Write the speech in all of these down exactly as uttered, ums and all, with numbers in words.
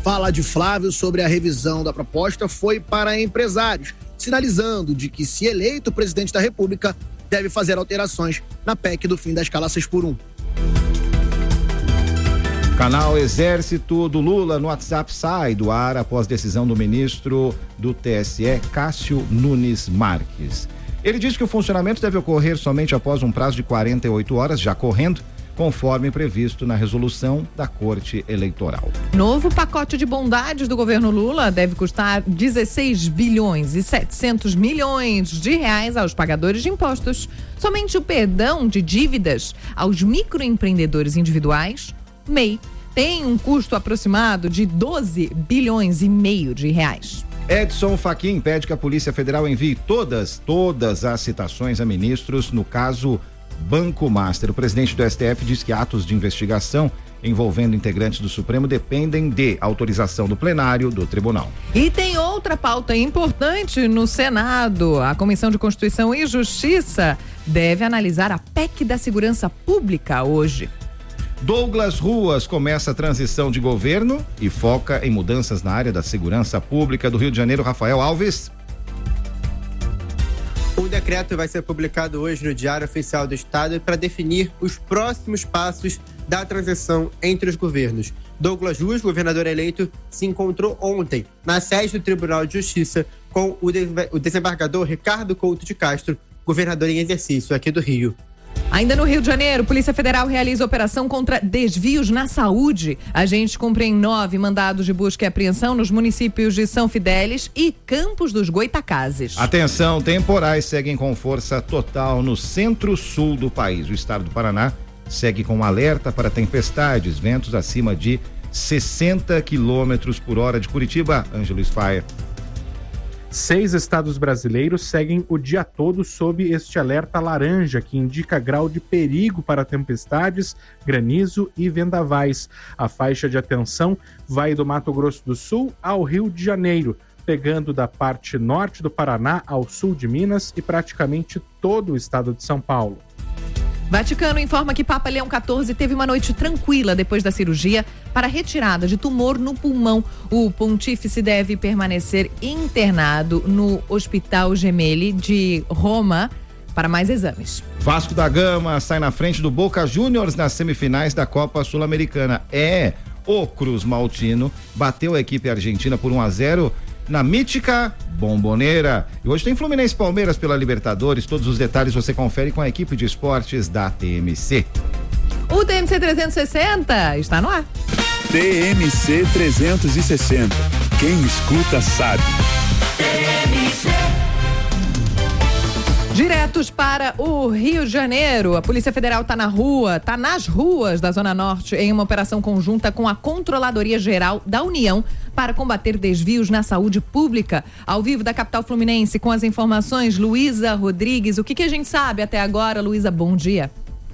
Fala de Flávio sobre a revisão da proposta foi para empresários, sinalizando de que, se eleito presidente da República, deve fazer alterações na P E C do fim da escala seis por um. Canal Exército do Lula no WhatsApp sai do ar após decisão do ministro do T S E, Cássio Nunes Marques. Ele diz que o funcionamento deve ocorrer somente após um prazo de quarenta e oito horas, já correndo, conforme previsto na resolução da Corte Eleitoral. Novo pacote de bondades do governo Lula deve custar dezesseis bilhões e setecentos milhões de reais aos pagadores de impostos. Somente o perdão de dívidas aos microempreendedores individuais, M E I, tem um custo aproximado de doze bilhões e meio de reais. Edson Fachin pede que a Polícia Federal envie todas, todas as citações a ministros no caso Banco Master. O presidente do S T F diz que atos de investigação envolvendo integrantes do Supremo dependem de autorização do plenário do tribunal. E tem outra pauta importante no Senado. A Comissão de Constituição e Justiça deve analisar a P E C da Segurança Pública hoje. Douglas Ruas começa a transição de governo e foca em mudanças na área da segurança pública do Rio de Janeiro. Rafael Alves. Um decreto vai ser publicado hoje no Diário Oficial do Estado para definir os próximos passos da transição entre os governos. Douglas Ruas, governador eleito, se encontrou ontem na sede do Tribunal de Justiça com o, de- o desembargador Ricardo Couto de Castro, governador em exercício aqui do Rio. Ainda no Rio de Janeiro, Polícia Federal realiza operação contra desvios na saúde. Agentes cumprem nove mandados de busca e apreensão nos municípios de São Fidélis e Campos dos Goitacazes. Atenção, temporais seguem com força total no centro-sul do país. O estado do Paraná segue com alerta para tempestades, ventos acima de sessenta quilômetros por hora. De Curitiba, Ângelo Sfaia. Seis estados brasileiros seguem o dia todo sob este alerta laranja, que indica grau de perigo para tempestades, granizo e vendavais. A faixa de atenção vai do Mato Grosso do Sul ao Rio de Janeiro, pegando da parte norte do Paraná ao sul de Minas e praticamente todo o estado de São Paulo. Vaticano informa que Papa Leão quatorze teve uma noite tranquila depois da cirurgia para retirada de tumor no pulmão. O pontífice deve permanecer internado no Hospital Gemelli de Roma para mais exames. Vasco da Gama sai na frente do Boca Juniors nas semifinais da Copa Sul-Americana. É, o Cruz Maltino bateu a equipe argentina por um a zero na mítica Bombonera. E hoje tem Fluminense Palmeiras pela Libertadores. Todos os detalhes você confere com a equipe de esportes da T M C. O T M C trezentos e sessenta está no ar. T M C trezentos e sessenta. Quem escuta sabe. T M C. Diretos para o Rio de Janeiro. A Polícia Federal está na rua, está nas ruas da Zona Norte em uma operação conjunta com a Controladoria Geral da União para combater desvios na saúde pública. Ao vivo da capital fluminense, com as informações, Luísa Rodrigues. O que, que a gente sabe até agora, Luísa? Bom dia.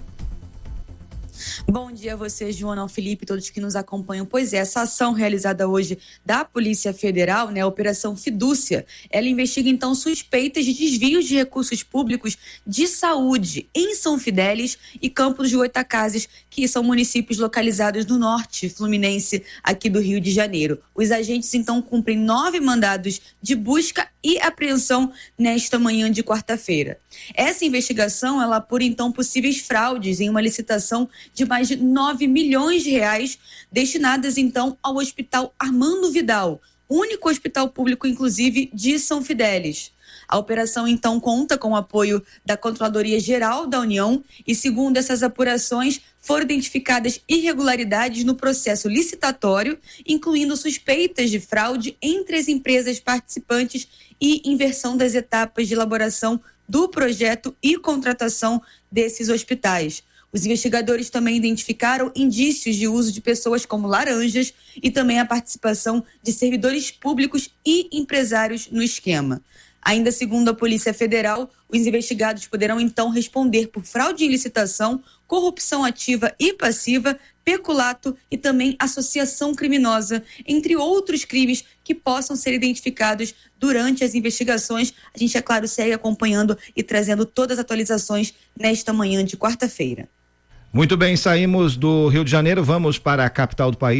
Bom dia a você, Joana, ao Felipe, todos que nos acompanham. Pois é, essa ação realizada hoje da Polícia Federal, né, a Operação Fidúcia, ela investiga então suspeitas de desvios de recursos públicos de saúde em São Fidélis e Campos dos Goitacazes, que são municípios localizados no norte fluminense aqui do Rio de Janeiro. Os agentes então cumprem nove mandados de busca e apreensão nesta manhã de quarta-feira. Essa investigação, ela apura então possíveis fraudes em uma licitação de mais de nove milhões de reais destinadas então ao Hospital Armando Vidal, único hospital público inclusive de São Fidélis. A operação, então, conta com o apoio da Controladoria Geral da União e, segundo essas apurações, foram identificadas irregularidades no processo licitatório, incluindo suspeitas de fraude entre as empresas participantes e inversão das etapas de elaboração do projeto e contratação desses hospitais. Os investigadores também identificaram indícios de uso de pessoas como laranjas e também a participação de servidores públicos e empresários no esquema. Ainda segundo a Polícia Federal, os investigados poderão então responder por fraude em licitação, corrupção ativa e passiva, peculato e também associação criminosa, entre outros crimes que possam ser identificados durante as investigações. A gente, é claro, segue acompanhando e trazendo todas as atualizações nesta manhã de quarta-feira. Muito bem, saímos do Rio de Janeiro, vamos para a capital do país.